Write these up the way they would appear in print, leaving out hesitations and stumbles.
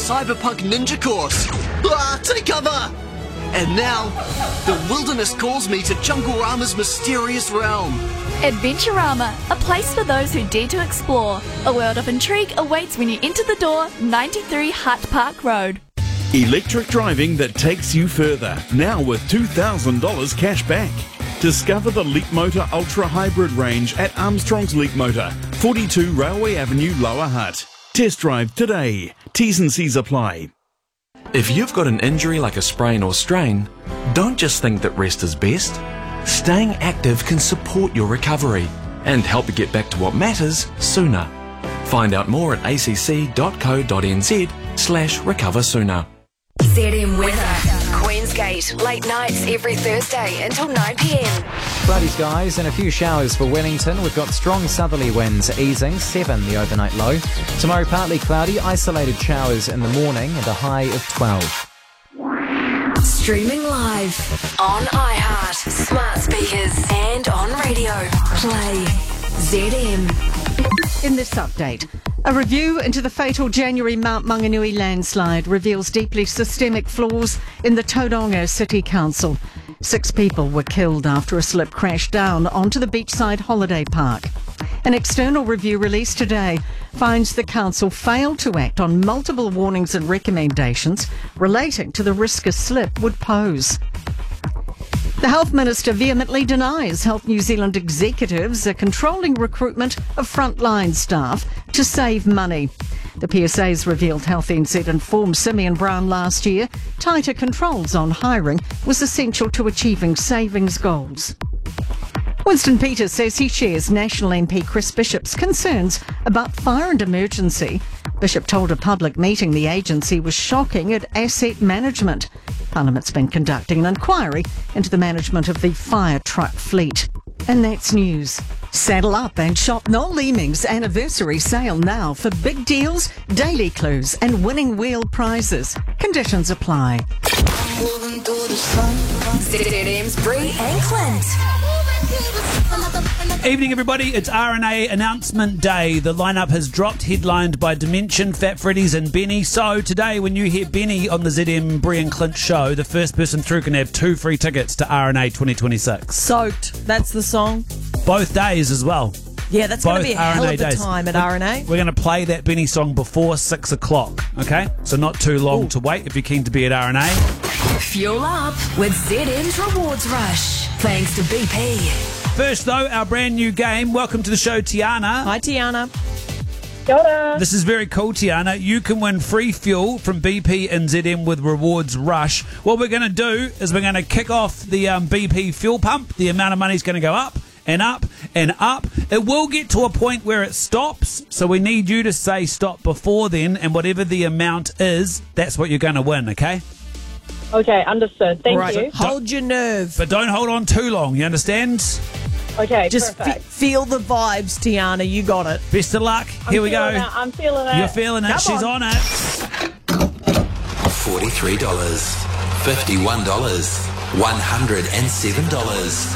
cyberpunk ninja course. Take cover! And now, the wilderness calls me to Jungle-rama's mysterious realm. Adventurama, a place for those who dare to explore. A world of intrigue awaits when you enter the door, 93 Hutt Park Road. Electric driving that takes you further, now with $2,000 cash back. Discover the Leapmotor Ultra Hybrid range at Armstrong's Leapmotor, 42 Railway Avenue, Lower Hutt. Test drive today. T's and C's apply. If you've got an injury like a sprain or strain, don't just think that rest is best. Staying active can support your recovery and help you get back to what matters sooner. Find out more at acc.co.nz/recover sooner. ZM Weather. Queensgate, late nights every Thursday until 9 p.m. Cloudy skies and a few showers for Wellington. We've got strong southerly winds easing, 7 the overnight low. Tomorrow partly cloudy, isolated showers in the morning and a high of 12. Streaming live on iHeart, smart speakers and on radio. Play ZM. In this update, a review into the fatal January Mount Maunganui landslide reveals deeply systemic flaws in the Tauranga City Council. 6 people were killed after a slip crashed down onto the beachside holiday park. An external review released today finds the council failed to act on multiple warnings and recommendations relating to the risk a slip would pose. The Health Minister vehemently denies Health New Zealand executives are controlling recruitment of frontline staff to save money. The PSA's revealed Health NZ informed Simeon Brown last year tighter controls on hiring was essential to achieving savings goals. Winston Peters says he shares National MP Chris Bishop's concerns about fire and emergency. Bishop told a public meeting the agency was shocking at asset management. Parliament's been conducting an inquiry into the management of the fire truck fleet. And that's news. Saddle up and shop Noel Leeming's anniversary sale now for big deals, daily clues and winning wheel prizes. Conditions apply. ZM's Bree and Clint. Evening, everybody. It's RNA Announcement Day. The lineup has dropped, headlined by Dimension, Fat Freddy's and Benny. So today, when you hear Benny on the ZM Bree and Clint show, the first person through can have 2 free tickets to RNA 2026. Soaked. That's the song. Both days as well. Yeah, that's going to be a hell of a days. time at RNA. We're going to play that Benny song before 6 o'clock, okay? So not too long to wait if you're keen to be at RNA. Fuel up with ZM's Rewards Rush. Thanks to BP. First, though, our brand new game. Welcome to the show, Tiana. Hi, Tiana. Kia ora. This is very cool, Tiana. You can win free fuel from BP and ZM with Rewards Rush. What we're going to do is we're going to kick off the BP fuel pump. The amount of money is going to go up and up and up. It will get to a point where it stops, so we need you to say stop before then, and whatever the amount is, that's what you're going to win, okay? Okay, understood. Thank you. Hold your nerve. But don't hold on too long, you understand? Okay, Just perfect. feel the vibes, Tiana. You got it. Best of luck. Here we go. I'm feeling it. You're feeling it. Come She's on it. $43, $51, $107,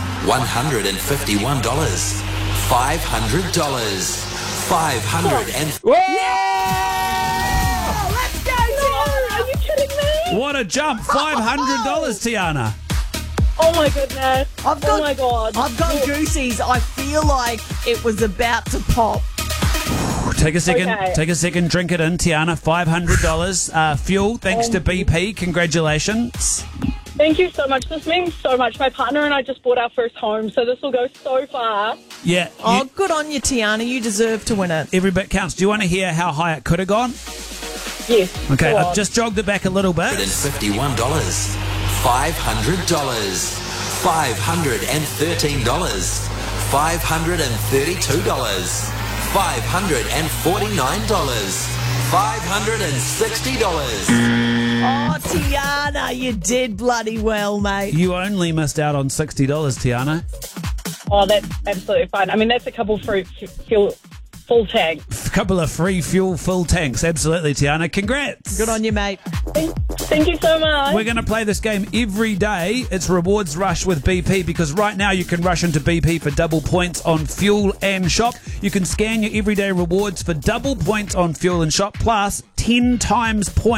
$151, $500, $500 Let's go, Tiana. Are you kidding me? What a jump. $500, Tiana. Oh, my goodness. Oh, my God. I've got goosies. I feel like it was about to pop. Take a second. Okay. Take a second. Drink it in, Tiana. $500 fuel. Thanks to BP. Congratulations. Thank you so much. This means so much. My partner and I just bought our first home, so this will go so far. Yeah. Oh, good on you, Tiana. You deserve to win it. Every bit counts. Do you want to hear how high it could have gone? Yes. Okay. go on. I've just jogged it back a little bit. $51, $500, $513, $532, $549, $560. Oh, Tiana, you did bloody well, mate. You only missed out on $60, Tiana. Oh, that's absolutely fine. I mean, that's a couple fruit fuel full tank. A couple of free fuel full tanks. Absolutely, Tiana. Congrats. Good on you, mate. Thank you so much. We're going to play this game every day. It's Rewards Rush with BP, because right now you can rush into BP for double points on fuel and shop. You can scan your everyday rewards for double points on fuel and shop, plus 10 times points